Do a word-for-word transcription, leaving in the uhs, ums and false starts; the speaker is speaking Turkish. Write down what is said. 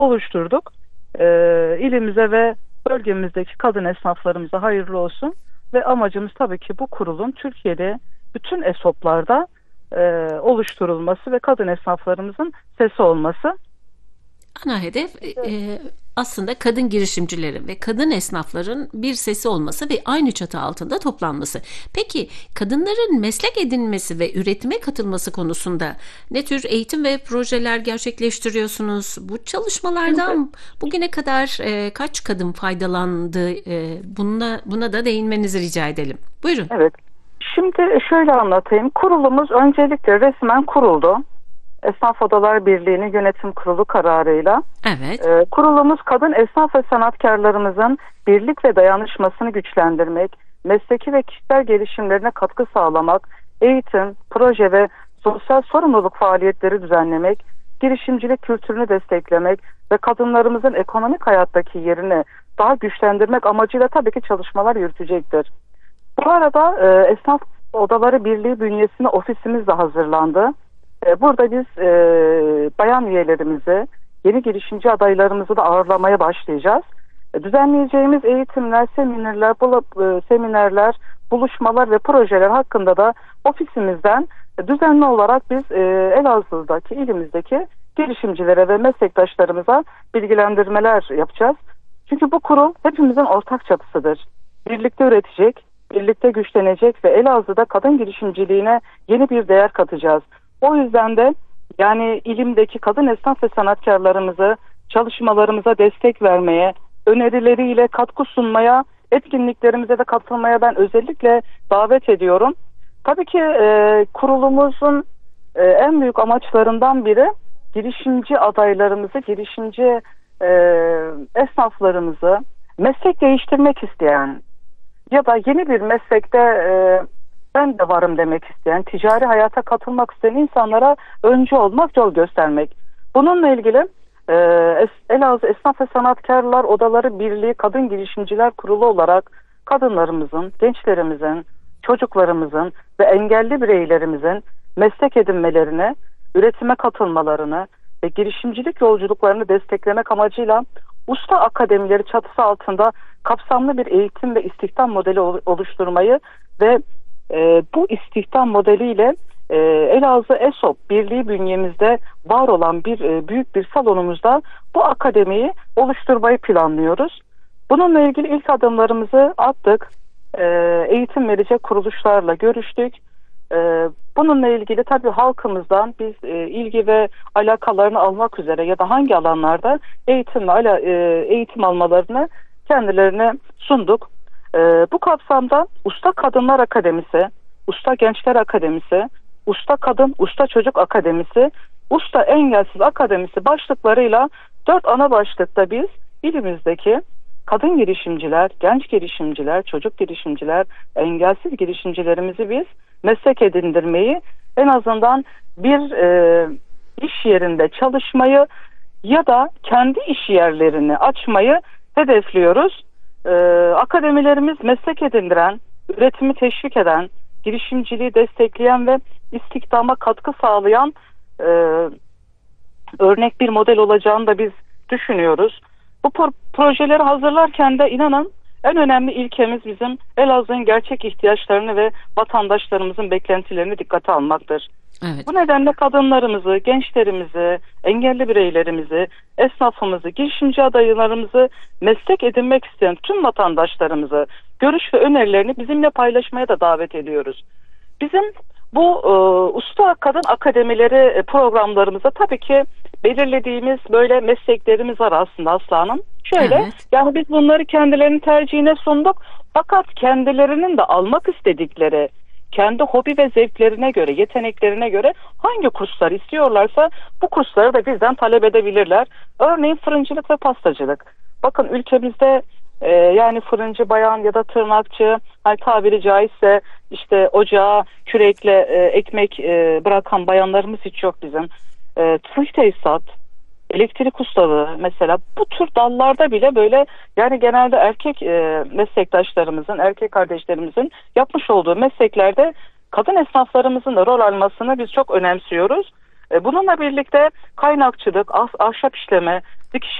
oluşturduk. E, ilimize ve bölgemizdeki kadın esnaflarımıza hayırlı olsun. Ve amacımız tabii ki bu kurulun Türkiye'de bütün ESOP'larda e, oluşturulması ve kadın esnaflarımızın sesi olması. Ana hedef e, aslında kadın girişimcilerin ve kadın esnafların bir sesi olması ve aynı çatı altında toplanması. Peki kadınların meslek edinmesi ve üretime katılması konusunda ne tür eğitim ve projeler gerçekleştiriyorsunuz? Bu çalışmalardan Şimdi, bugüne kadar e, kaç kadın faydalandı? E, buna, buna da değinmenizi rica edelim. Buyurun. evet. Şimdi şöyle anlatayım. Kurulumuz öncelikle resmen kuruldu. Esnaf Odalar Birliği'nin yönetim kurulu kararıyla. Evet. Ee, kurulumuz kadın esnaf ve sanatkarlarımızın birlik ve dayanışmasını güçlendirmek, mesleki ve kişisel gelişimlerine katkı sağlamak, eğitim, proje ve sosyal sorumluluk faaliyetleri düzenlemek, girişimcilik kültürünü desteklemek ve kadınlarımızın ekonomik hayattaki yerini daha güçlendirmek amacıyla tabii ki çalışmalar yürütecektir. Bu arada e, Esnaf Odaları Birliği bünyesinde ofisimiz de hazırlandı. E, burada biz e, bayan üyelerimizi, yeni girişimci adaylarımızı da ağırlamaya başlayacağız. E, düzenleyeceğimiz eğitimler, seminerler, bula, e, seminerler, buluşmalar ve projeler hakkında da ofisimizden e, düzenli olarak biz e, Elazığ'daki, ilimizdeki girişimcilere ve meslektaşlarımıza bilgilendirmeler yapacağız. Çünkü bu kurul hepimizin ortak çatısıdır. Birlikte üretecek, birlikte güçlenecek ve Elazığ'da kadın girişimciliğine yeni bir değer katacağız. O yüzden de yani ilimdeki kadın esnaf ve sanatkarlarımızı çalışmalarımıza destek vermeye, önerileriyle katkı sunmaya, etkinliklerimize de katılmaya ben özellikle davet ediyorum. Tabii ki e, kurulumuzun e, en büyük amaçlarından biri girişimci adaylarımızı, girişimci e, esnaflarımızı meslek değiştirmek isteyen ya da yeni bir meslekte e, ben de varım demek isteyen, ticari hayata katılmak isteyen insanlara öncü olmak, yol göstermek. Bununla ilgili e, Elazığ Esnaf ve Sanatkarlar Odaları Birliği Kadın Girişimciler Kurulu olarak kadınlarımızın, gençlerimizin, çocuklarımızın ve engelli bireylerimizin meslek edinmelerini, üretime katılmalarını ve girişimcilik yolculuklarını desteklemek amacıyla usta akademileri çatısı altında kapsamlı bir eğitim ve istihdam modeli oluşturmayı ve e, bu istihdam modeliyle e, Elazığ ESOP Birliği bünyemizde var olan bir e, büyük bir salonumuzda bu akademiyi oluşturmayı planlıyoruz. Bununla ilgili ilk adımlarımızı attık. E, eğitim verecek kuruluşlarla görüştük. E, bununla ilgili tabii halkımızdan biz e, ilgi ve alakalarını almak üzere ya da hangi alanlarda eğitim ve ala, e, eğitim almalarını kendilerine sunduk. E, bu kapsamda Usta Kadınlar Akademisi, Usta Gençler Akademisi, Usta Kadın, Usta Çocuk Akademisi, Usta Engelsiz Akademisi başlıklarıyla dört ana başlıkta biz ilimizdeki kadın girişimciler, genç girişimciler, çocuk girişimciler, engelsiz girişimcilerimizi biz meslek edindirmeyi, en azından bir e, iş yerinde çalışmayı ya da kendi iş yerlerini açmayı hedefliyoruz. E, akademilerimiz meslek edindiren, üretimi teşvik eden, girişimciliği destekleyen ve istihdama katkı sağlayan e, örnek bir model olacağını da biz düşünüyoruz. Bu pro- projeleri hazırlarken de inanın en önemli ilkemiz bizim Elazığ'ın gerçek ihtiyaçlarını ve vatandaşlarımızın beklentilerini dikkate almaktır. Evet. Bu nedenle kadınlarımızı, gençlerimizi, engelli bireylerimizi, esnafımızı, girişimci adaylarımızı, meslek edinmek isteyen tüm vatandaşlarımızı görüş ve önerilerini bizimle paylaşmaya da davet ediyoruz. Bizim bu e, Usta Kadın Akademileri programlarımıza tabii ki belirlediğimiz böyle mesleklerimiz var aslında Aslı Hanım. Şöyle, Evet. yani biz bunları kendilerinin tercihine sunduk. Fakat kendilerinin de almak istedikleri, kendi hobi ve zevklerine göre, yeteneklerine göre hangi kurslar istiyorlarsa bu kursları da bizden talep edebilirler. Örneğin fırıncılık ve pastacılık. Bakın ülkemizde e, yani fırıncı bayan ya da tırnakçı, hani tabiri caizse işte ocağa kürekle e, ekmek e, bırakan bayanlarımız hiç yok bizim. E, tırnak tesisat, elektrik ustalığı mesela, bu tür dallarda bile böyle yani genelde erkek e, meslektaşlarımızın, erkek kardeşlerimizin yapmış olduğu mesleklerde kadın esnaflarımızın da rol almasını biz çok önemsiyoruz. E, bununla birlikte kaynakçılık, ah, ahşap işleme, dikiş